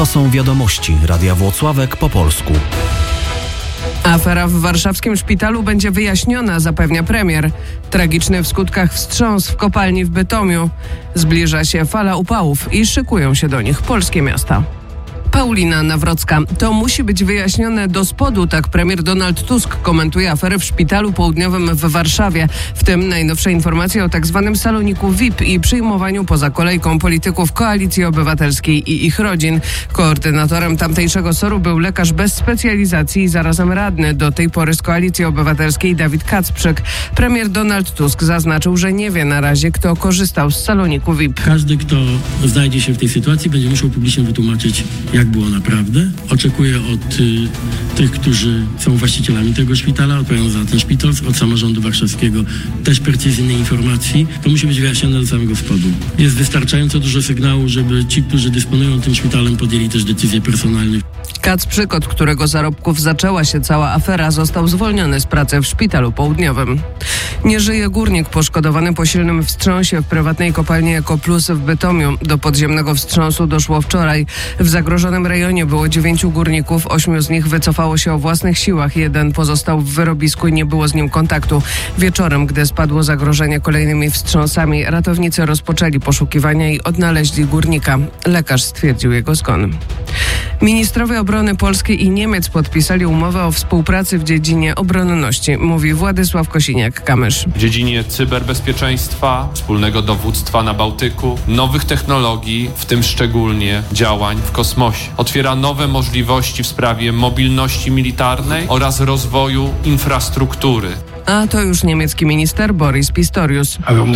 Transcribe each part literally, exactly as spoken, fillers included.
To są wiadomości Radia Włocławek po polsku. Afera w warszawskim szpitalu będzie wyjaśniona, zapewnia premier. Tragiczny w skutkach wstrząs w kopalni w Bytomiu. Zbliża się fala upałów i szykują się do nich polskie miasta. Paulina Nawrocka. To musi być wyjaśnione do spodu, tak premier Donald Tusk komentuje aferę w szpitalu południowym w Warszawie. W tym najnowsze informacje o tak zwanym saloniku V I P i przyjmowaniu poza kolejką polityków Koalicji Obywatelskiej i ich rodzin. Koordynatorem tamtejszego soru był lekarz bez specjalizacji i zarazem radny do tej pory z Koalicji Obywatelskiej Dawid Kacprzyk. Premier Donald Tusk zaznaczył, że nie wie na razie, kto korzystał z saloniku V I P. Każdy, kto znajdzie się w tej sytuacji, będzie musiał publicznie wytłumaczyć, jak było naprawdę. Oczekuję od y, tych, którzy są właścicielami tego szpitala, odpowiadają za ten szpital, od samorządu warszawskiego też precyzyjnej informacji. To musi być wyjaśnione do samego spodu. Jest wystarczająco dużo sygnału, żeby ci, którzy dysponują tym szpitalem, podjęli też decyzje personalne. Kacprzyk, od którego zarobków zaczęła się cała afera, został zwolniony z pracy w szpitalu południowym. Nie żyje górnik poszkodowany po silnym wstrząsie w prywatnej kopalni Ekoplus w Bytomiu. Do podziemnego wstrząsu doszło wczoraj. W zagrożonym rejonie było dziewięciu górników, ośmiu z nich wycofało się o własnych siłach, jeden pozostał w wyrobisku i nie było z nim kontaktu. Wieczorem, gdy spadło zagrożenie kolejnymi wstrząsami, ratownicy rozpoczęli poszukiwania i odnaleźli górnika. Lekarz stwierdził jego zgon. Ministrowie obrony polskiej i Niemiec podpisali umowę o współpracy w dziedzinie obronności, mówi Władysław Kosiniak-Kamysz. W dziedzinie cyberbezpieczeństwa, wspólnego dowództwa na Bałtyku, nowych technologii, w tym szczególnie działań w kosmosie. Otwiera nowe możliwości w sprawie mobilności militarnej oraz rozwoju infrastruktury. A to już niemiecki minister Boris Pistorius.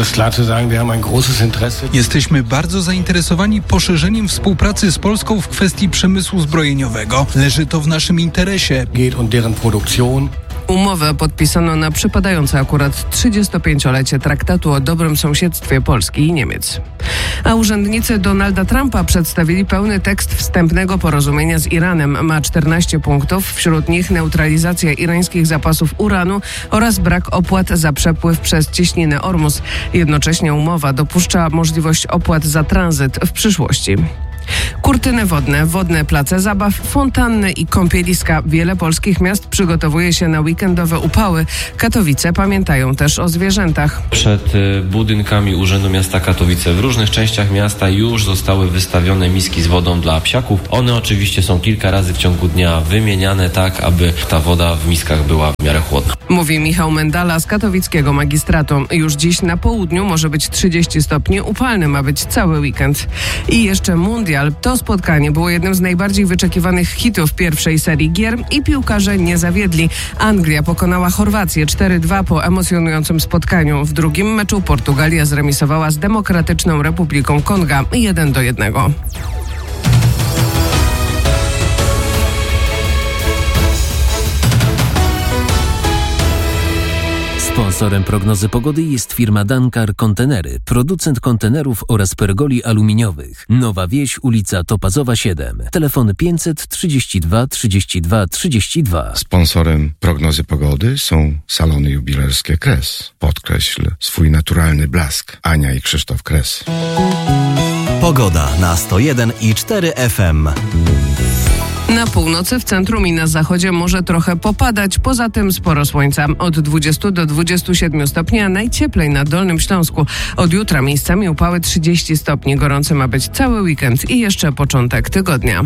Jesteśmy bardzo zainteresowani poszerzeniem współpracy z Polską w kwestii przemysłu zbrojeniowego. Leży to w naszym interesie. Umowę podpisano na przypadające akurat trzydziestopięciolecie traktatu o dobrym sąsiedztwie Polski i Niemiec. A urzędnicy Donalda Trumpa przedstawili pełny tekst wstępnego porozumienia z Iranem. Ma czternaście punktów, wśród nich neutralizacja irańskich zapasów uranu oraz brak opłat za przepływ przez cieśninę Ormus. Jednocześnie umowa dopuszcza możliwość opłat za tranzyt w przyszłości. Kurtyny wodne, wodne place zabaw, fontanny i kąpieliska. Wiele polskich miast przygotowuje się na weekendowe upały. Katowice pamiętają też o zwierzętach. Przed budynkami Urzędu Miasta Katowice w różnych częściach miasta już zostały wystawione miski z wodą dla psiaków. One oczywiście są kilka razy w ciągu dnia wymieniane tak, aby ta woda w miskach była w miarę chłodna. Mówi Michał Mendala z katowickiego magistratu. Już dziś na południu może być trzydzieści stopni, upalny ma być cały weekend. I jeszcze mundial. To spotkanie było jednym z najbardziej wyczekiwanych hitów pierwszej serii gier i piłkarze nie zawiedli. Anglia pokonała Chorwację cztery dwa po emocjonującym spotkaniu. W drugim meczu Portugalia zremisowała z Demokratyczną Republiką Konga jeden do jednego. Sponsorem prognozy pogody jest firma Dankar Kontenery, producent kontenerów oraz pergoli aluminiowych. Nowa Wieś, ulica Topazowa siedem. Telefon pięćset trzydzieści dwa trzydzieści dwa trzydzieści dwa. Sponsorem prognozy pogody są salony jubilerskie Kres. Podkreśl swój naturalny blask. Ania i Krzysztof Kres. Pogoda na sto jeden i cztery F M. Na północy, w centrum i na zachodzie może trochę popadać, poza tym sporo słońca. Od dwudziestu do dwudziestu siedmiu stopni, a najcieplej na Dolnym Śląsku. Od jutra miejscami upały trzydzieści stopni. Gorący ma być cały weekend i jeszcze początek tygodnia.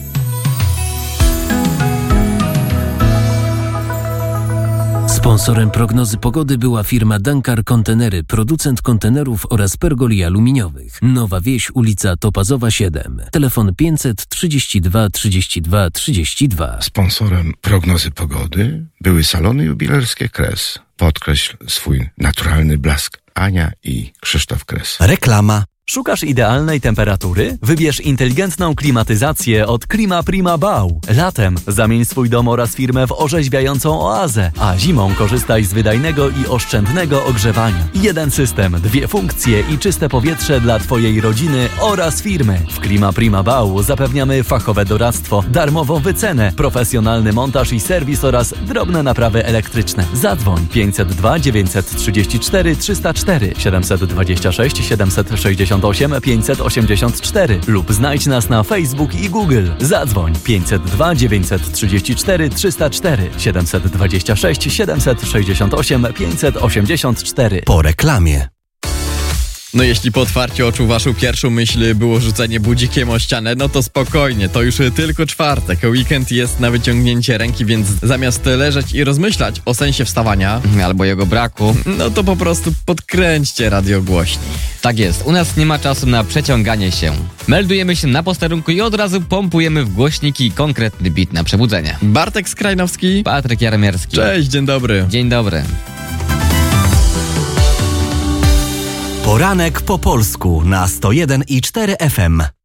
Sponsorem prognozy pogody była firma Dankar Kontenery, producent kontenerów oraz pergoli aluminiowych. Nowa Wieś, ulica Topazowa siedem. Telefon pięćset trzydzieści dwa trzydzieści dwa trzydzieści dwa. Sponsorem prognozy pogody były salony jubilerskie Kres. Podkreśl swój naturalny blask. Ania i Krzysztof Kres. Reklama. Szukasz idealnej temperatury? Wybierz inteligentną klimatyzację od Klima Prima Bau. Latem zamień swój dom oraz firmę w orzeźwiającą oazę, a zimą korzystaj z wydajnego i oszczędnego ogrzewania. Jeden system, dwie funkcje i czyste powietrze dla Twojej rodziny oraz firmy. W Klima Prima Bau zapewniamy fachowe doradztwo, darmową wycenę, profesjonalny montaż i serwis oraz drobne naprawy elektryczne. Zadzwoń pięćset dwa dziewięćset trzydzieści cztery trzysta cztery siedemset dwadzieścia sześć siedemset sześćdziesiąt sześćdziesiąt osiem pięćset osiemdziesiąt cztery lub znajdź nas na Facebook i Google. Zadzwoń pięćset dwa dziewięćset trzydzieści cztery trzysta cztery siedemset dwadzieścia sześć siedemset sześćdziesiąt osiem pięćset osiemdziesiąt cztery. Po reklamie. No jeśli po otwarciu oczu waszą pierwszą myśl było rzucenie budzikiem o ścianę, no to spokojnie, to już tylko czwartek. Weekend jest na wyciągnięcie ręki, więc zamiast leżeć i rozmyślać o sensie wstawania albo jego braku, no to po prostu podkręćcie radio głośniej. Tak jest, u nas nie ma czasu na przeciąganie się. Meldujemy się na posterunku i od razu pompujemy w głośniki konkretny bit na przebudzenie. Bartek Skrajnowski, Patryk Jarmierski. Cześć, dzień dobry. Dzień dobry. Poranek po polsku na sto jeden i cztery F M.